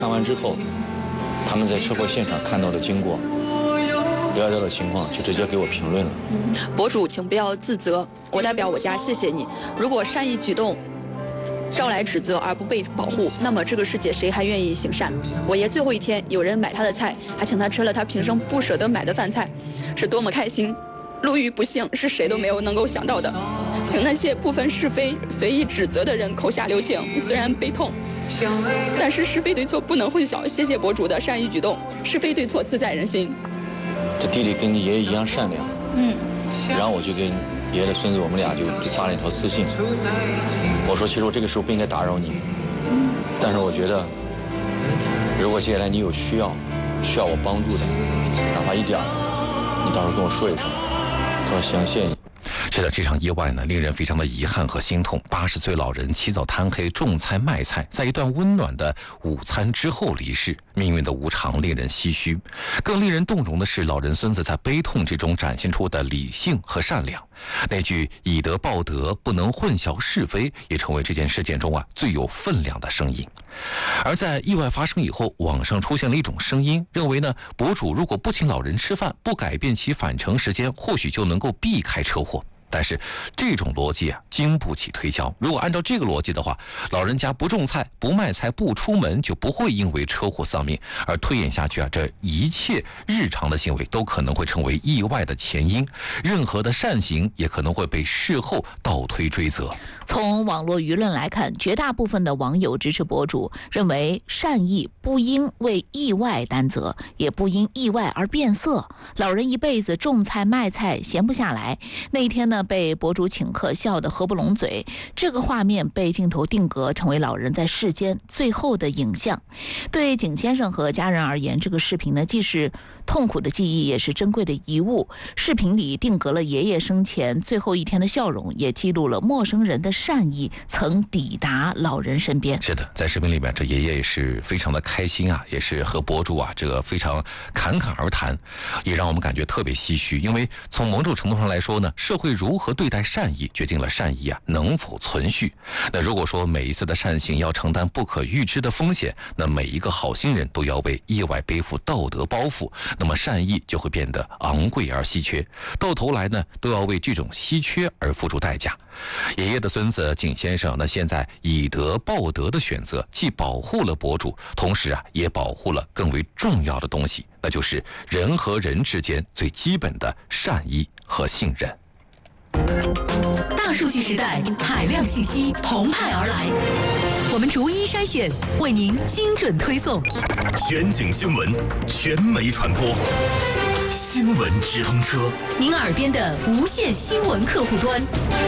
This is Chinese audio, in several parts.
看完之后，他们在车祸现场看到的经过、了解到的情况，就直接给我评论了。 博主，请不要自责，我代表我家谢谢你。如果善意举动招来指责而不被保护，那么这个世界谁还愿意行善？我爷最后一天，有人买他的菜，还请他吃了他平生不舍得买的饭菜，是多么开心！路遇不幸是谁都没有能够想到的，请那些不分是非、随意指责的人口下留情。虽然悲痛，但是是非对错不能混淆。谢谢博主的善意举动，是非对错自在人心。 这弟弟跟你爷爷一样善良。然后我就跟爷爷的孙子，我们俩就发了一条私信。我说，其实我这个时候不应该打扰你，但是我觉得，如果接下来你有需要我帮助的，哪怕一点，你到时候跟我说一声。他说行，谢谢你。 是的，这场意外呢，令人非常的遗憾和心痛。80岁老人起早贪黑种菜卖菜，在一段温暖的午餐之后离世，命运的无常令人唏嘘。更令人动容的是，老人孙子在悲痛之中展现出的理性和善良。那句以德报德，不能混淆是非，也成为这件事件中最有分量的声音。而在意外发生以后，网上出现了一种声音，认为呢，博主如果不请老人吃饭，不改变其返程时间，或许就能够避开车祸。但是这种逻辑经不起推敲。如果按照这个逻辑的话，老人家不种菜、不卖菜、不出门，就不会因为车祸丧命。而推演下去这一切日常的行为都可能会成为意外的前因，任何的善行也可能会被事后倒推追责。 从网络舆论来看，绝大部分的网友支持博主，认为善意不应为意外担责，也不因意外而变色。老人一辈子种菜卖菜闲不下来，那一天呢，被博主请客笑得合不拢嘴，这个画面被镜头定格，成为老人在世间最后的影像。对景先生和家人而言，这个视频呢，既是痛苦的记忆，也是珍贵的遗物。视频里定格了爷爷生前最后一天的笑容，也记录了陌生人的善意曾抵达老人身边。 是的，在视频里面，这爷爷也是非常的开心也是和博主这个非常侃侃而谈，也让我们感觉特别唏嘘。因为从某种程度上来说呢，社会如何对待善意，决定了善意能否存续。那如果说每一次的善行要承担不可预知的风险，那每一个好心人都要为意外背负道德包袱，那么善意就会变得昂贵而稀缺，到头来呢，都要为这种稀缺而付出代价。爷爷的孙子景先生，那现在以德报德的选择，既保护了博主，同时也保护了更为重要的东西，那就是人和人之间最基本的善意和信任。 大数据时代，海量信息澎湃而来，我们逐一筛选，为您精准推送。 全景新闻，全媒传播，新闻直通车， 您耳边的无线新闻客户端。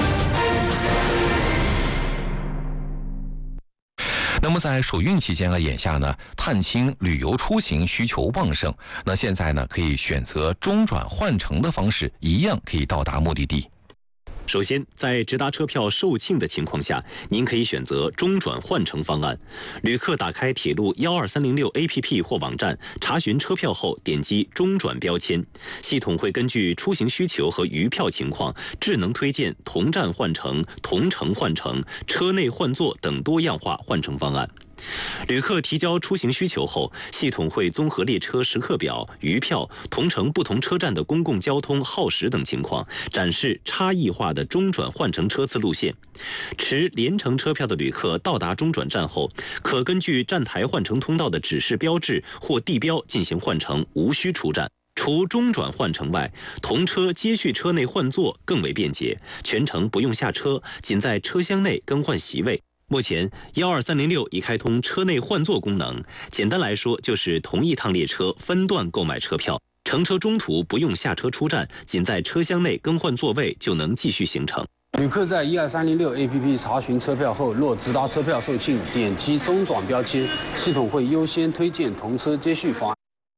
那么在暑运期间眼下呢，探亲旅游出行需求旺盛，那现在呢，可以选择中转换乘的方式，一样可以到达目的地。 首先，在直达车票售罄的情况下，您可以选择中转换乘方案。旅客打开铁路12306 APP 或网站，查询车票后点击中转标签，系统会根据出行需求和余票情况，智能推荐同站换乘、同乘换乘、车内换座等多样化换乘方案。旅客提交出行需求后，系统会综合列车时刻表、余票、同乘不同车站的公共交通耗时等情况，展示差异化的中转换乘车次路线。持联程车票的旅客到达中转站后，可根据站台换乘通道的指示标志或地标进行换乘，无需出站。除中转换乘外，同车接续车内换座更为便捷，全程不用下车，仅在车厢内更换席位。目前12306已开通车内换座功能，简单来说就是同一趟列车分段购买车票，乘车中途不用下车出站，仅在车厢内更换座位就能继续行程。 旅客在12306 APP 查询车票后，若直达车票售罄，点击中转标签，系统会优先推荐同车接续方案。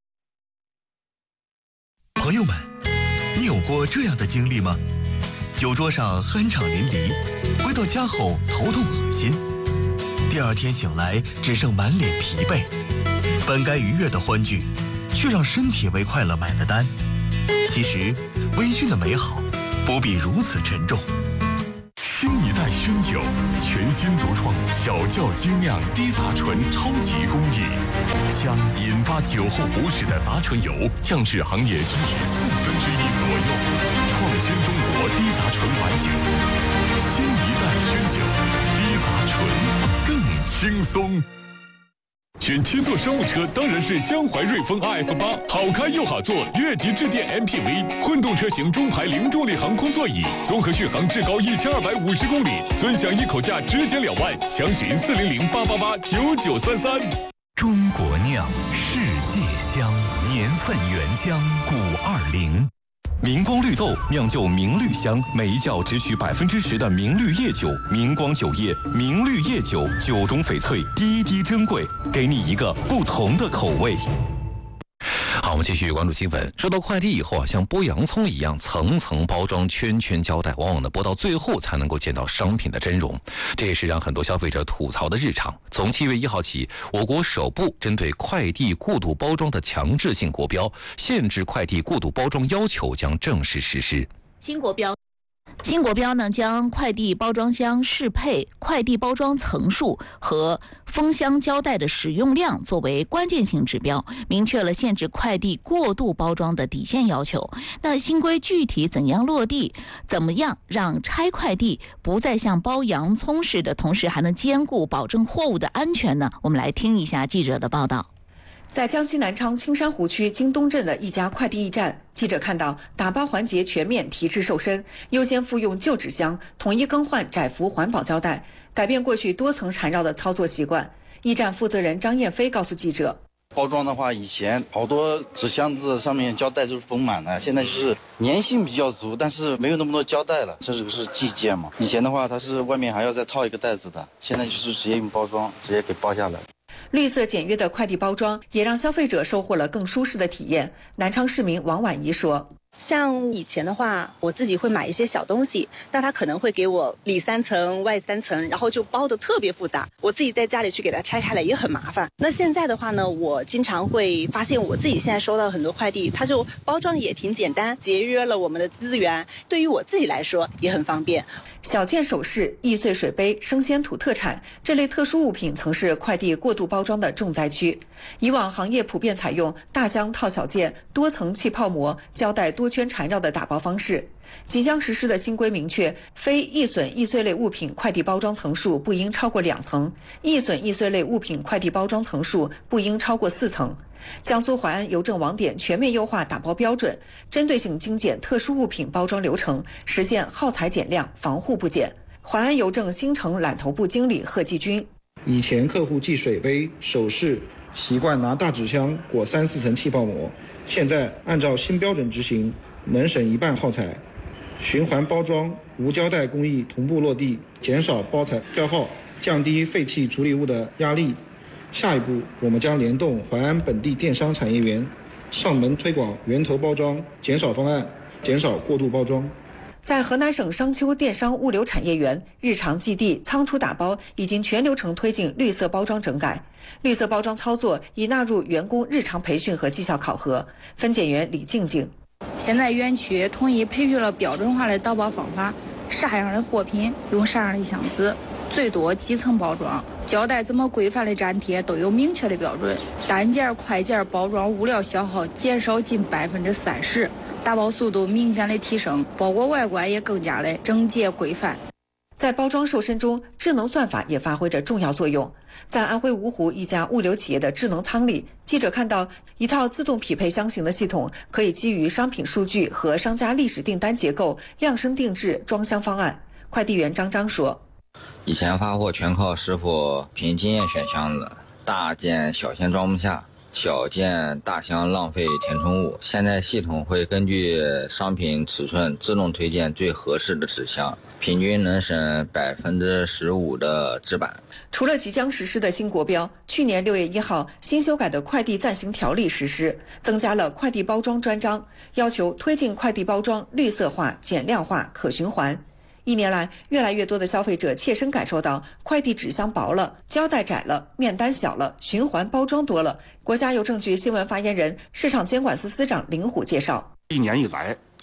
朋友们，你有过这样的经历吗？酒桌上酣畅淋漓，回到家后头痛恶心，第二天醒来只剩满脸疲惫，本该愉悦的欢聚，却让身体为快乐买了单。其实微醺的美好不必如此沉重。 新一代熏酒，全新独创小窖精酿低杂醇超级工艺，将引发酒后不适的杂醇油降至行业均值1/4左右，创新中国低杂醇白酒。新一代熏酒，低杂醇更轻松。选7座商务车当然是江淮瑞风 RF8， 好开又好坐，越级致电 MPV， 混动车型中排零重力航空座椅，综合续航至高1250公里，尊享一口价直减2万，详询400-888-9933。 中国酿，世界香，年份原浆520。 明光绿豆酿就明绿香，每一窖只取10%的明绿叶酒。明光酒业明绿叶酒，酒中翡翠，滴滴珍贵，给你一个不同的口味。好，我们继续关注新闻。收到快递以后像剥洋葱一样层层包装，圈圈胶带，往往剥到最后才能够见到商品的真容，这也是让很多消费者吐槽的日常。从7月1号起，我国首部针对快递过度包装的强制性国标，限制快递过度包装要求将正式实施。 新国标呢，将快递包装箱适配、快递包装层数和封箱胶带的使用量作为关键性指标，明确了限制快递过度包装的底线要求。那新规具体怎样落地？怎么样让拆快递不再像包洋葱似的，同时还能兼顾保证货物的安全呢？我们来听一下记者的报道。 在江西南昌青山湖区京东镇的一家快递驿站，记者看到打包环节全面提质瘦身，优先复用旧纸箱，统一更换窄幅环保胶带，改变过去多层缠绕的操作习惯。驿站负责人张艳飞告诉记者， 包装的话，以前好多纸箱子上面胶带都是封满了，现在就是粘性比较足，但是没有那么多胶带了，这是寄件嘛。以前的话它是外面还要再套一个袋子的，现在就是直接用包装直接给包下来。 绿色简约的快递包装也让消费者收获了更舒适的体验。南昌市民王婉怡说， 像以前的话，我自己会买一些小东西，那他可能会给我里3层外3层，然后就包得特别复杂，我自己在家里去给它拆开来也很麻烦。那现在的话呢，我经常会发现我自己现在收到很多快递，它就包装也挺简单，节约了我们的资源，对于我自己来说也很方便。 小件首饰、易碎水杯、生鲜土特产这类特殊物品曾是快递过度包装的重灾区。以往行业普遍采用大箱套小件、多层气泡膜、胶带多圈缠绕的打包方式。即将实施的新规明确，非易损易碎类物品快递包装层数不应超过2层，易损易碎类物品快递包装层数不应超过4层。江苏淮安邮政网点全面优化打包标准，针对性精简特殊物品包装流程，实现耗材减量、防护不减。淮安邮政新城揽头部经理贺继军， 以前客户寄水杯、首饰习惯拿大纸箱裹3-4层气泡膜，现在按照新标准执行，能省1半耗材。循环包装、无胶带工艺同步落地，减少包材标号，降低废弃处理物的压力。下一步，我们将联动淮安本地电商产业园，上门推广源头包装减少方案，减少过度包装。 在河南省商丘电商物流产业园，日常寄递、仓储打包已经全流程推进绿色包装整改。绿色包装操作已纳入员工日常培训和绩效考核。分拣员李静静， 现在园区统一培训了标准化的打包方法，啥样的货品用啥样的箱子，最多几层包装，胶带怎么规范的粘贴都有明确的标准，单件、快件包装物料消耗减少近30%，打包速度明显的提升，包裹外观也更加的整洁规范。 在包装瘦身中，智能算法也发挥着重要作用。在安徽芜湖一家物流企业的智能仓里，记者看到一套自动匹配箱型的系统，可以基于商品数据和商家历史订单结构量身定制装箱方案。快递员张张说， 以前发货全靠师傅凭经验选箱子，大件小件装不下，小件大箱浪费填充物，现在系统会根据商品尺寸自动推荐最合适的纸箱，平均能省15%的纸板。 除了即将实施的新国标，去年6月1号新修改的快递暂行条例实施，增加了快递包装专章，要求推进快递包装绿色化、减量化、可循环。1年来，越来越多的消费者切身感受到快递纸箱薄了、胶带窄了、面单小了、循环包装多了。国家邮政局新闻发言人、市场监管司司长林虎介绍， 1年以来，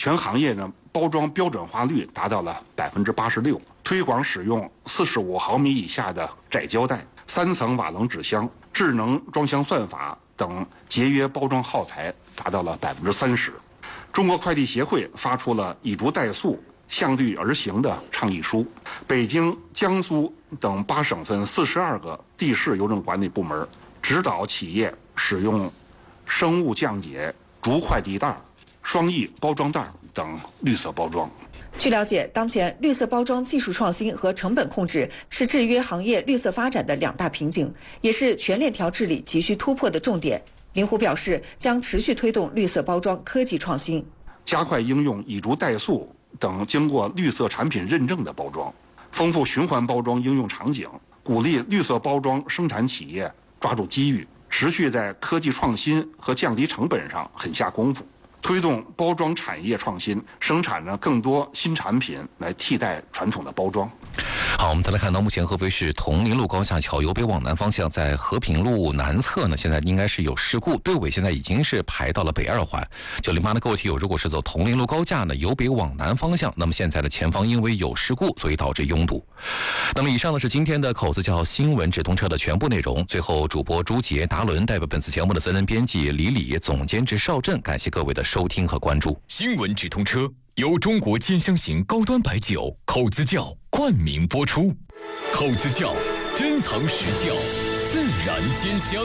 全行业呢包装标准化率达到了86%，推广使用45毫米以下的窄胶带、3层瓦楞纸箱、智能装箱算法等节约包装耗材达到了30%。中国快递协会发出了以竹代塑、向律而行的倡议书。北京、江苏等8省份42个地市邮政管理部门指导企业使用生物降解竹快递袋、双翼包装袋等绿色包装。 据了解，当前绿色包装技术创新和成本控制是制约行业绿色发展的2大瓶颈，也是全链条治理急需突破的重点。林虎表示，将持续推动绿色包装科技创新， 加快应用以竹代塑等经过绿色产品认证的包装，丰富循环包装应用场景，鼓励绿色包装生产企业抓住机遇，持续在科技创新和降低成本上狠下功夫，推动包装产业创新，生产呢更多新产品来替代传统的包装。 好，我们再来看到目前合肥市铜陵路高架桥由北往南方向在和平路南侧呢，现在应该是有事故，队尾现在已经是排到了北2环。908的各位听友，如果是走铜陵路高架呢，由北往南方向，那么现在的前方因为有事故，所以导致拥堵。那么以上呢是今天的口子叫新闻直通车的全部内容。最后，主播朱杰、达伦代表本次节目的责任编辑李李、总监制邵震，感谢各位的收听和关注。 新闻直通车由中国尖香型高端白酒口子窖冠名播出。口子窖珍藏实窖，自然兼香。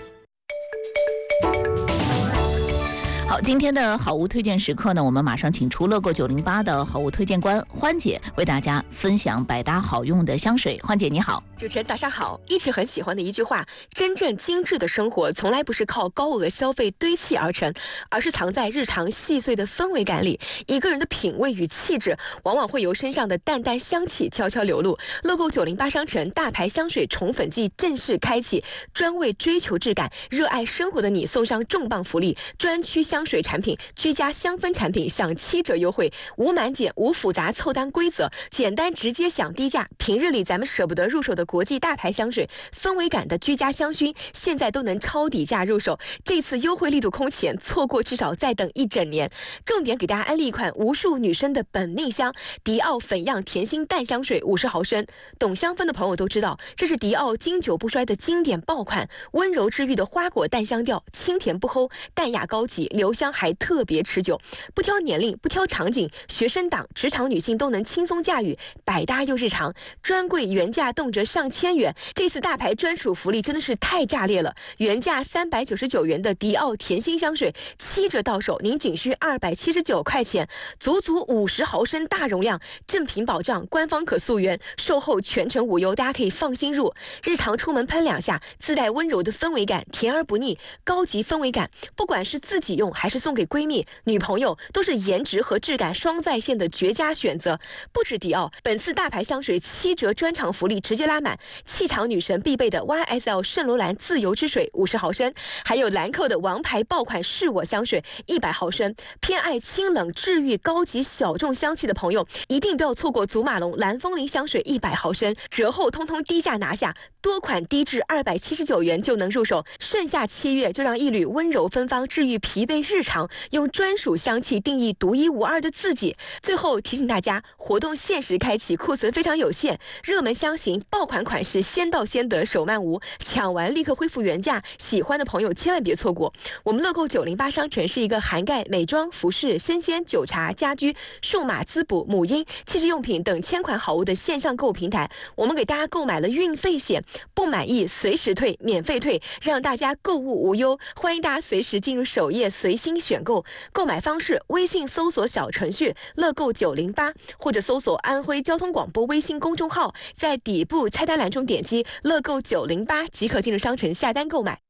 好，今天的好物推荐时刻呢，我们马上请出乐购908的好物推荐官欢姐为大家分享百搭好用的香水。欢姐你好。 主持人早上好。一直很喜欢的一句话，真正精致的生活从来不是靠高额消费堆砌而成，而是藏在日常细碎的氛围感里。一个人的品味与气质往往会由身上的淡淡香气悄悄流露。乐购908商城大牌香水宠粉季正式开启，专为追求质感、热爱生活的你送上重磅福利，专区香水产品、居家香氛产品享7折优惠，无满减、无复杂凑单规则，简单直接享低价。平日里咱们舍不得入手的国际大牌香水、氛围感的居家香薰，现在都能超底价入手。这次优惠力度空前，错过至少再等1整年。重点给大家安利一款无数女生的本命香——迪奥粉样甜心淡香水50毫升。懂香氛的朋友都知道，这是迪奥经久不衰的经典爆款，温柔治愈的花果淡香调，清甜不齁，淡雅高级，留香还特别持久。不挑年龄，不挑场景，学生党、职场女性都能轻松驾驭，百搭又日常。专柜原价动辄上千元，这次大牌专属福利真的是太炸裂了！原价399元的迪奥甜心香水7折到手，您仅需279块钱，足足50毫升大容量，正品保障，官方可溯源，售后全程无忧，大家可以放心入。日常出门喷2下，自带温柔的氛围感，甜而不腻，高级氛围感，不管是自己用还是送给闺蜜、女朋友，都是颜值和质感双在线的绝佳选择。不止迪奥，本次大牌香水7折专场福利直接拉满，气场女神必备的 YSL 圣罗兰自由之水50毫升，还有兰蔻的王牌爆款是我香水100毫升。偏爱清冷治愈高级小众香气的朋友，一定不要错过祖马龙蓝风铃香水100毫升，折后通通低价拿下，多款低至279元就能入手。盛夏7月，就让一缕温柔芬芳治愈疲惫日常，用专属香气定义独一无二的自己。最后提醒大家，活动限时开启，库存非常有限，热门香型爆款款式先到先得，手慢无，抢完立刻恢复原价，喜欢的朋友千万别错过。我们乐购908商城是一个涵盖美妆、服饰、生鲜、酒茶、家居、数码滋补、母婴、汽车用品等千款好物的线上购物平台。我们给大家购买了运费险，不满意随时退，免费退，让大家购物无忧。欢迎大家随时进入首页随心选购。购买方式：微信搜索小程序乐购908，或者搜索安徽交通广播微信公众号，在底部菜单栏中点击乐购908即可进入商城下单购买。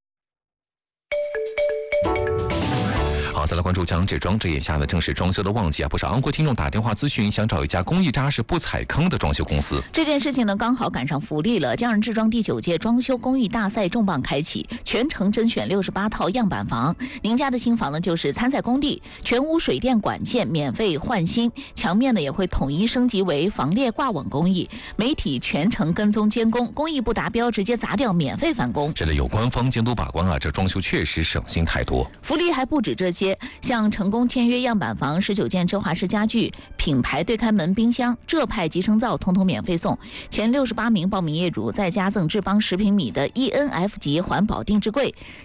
好，再来关注江浙庄，这眼下呢正是装修的旺季啊，不少安徽听众打电话咨询，想找一家工艺扎实、不踩坑的装修公司。 这件事情呢，刚好赶上福利了。江人制装第9届装修工艺大赛重磅开启，全程甄选68套样板房。您家的新房呢，就是参赛工地，全屋水电管线免费换新，墙面呢也会统一升级为防裂挂网工艺，媒体全程跟踪监工，工艺不达标直接砸掉，免费返工。 这里有官方监督把关啊，这装修确实省心太多。 福利还不止这些。 业，像成功签约样板房19件奢华式家具、品牌对开门、冰箱、浙派集成灶，统统免费送。前68名报名业主再加赠智邦10平米的 ENF 级环保定制柜。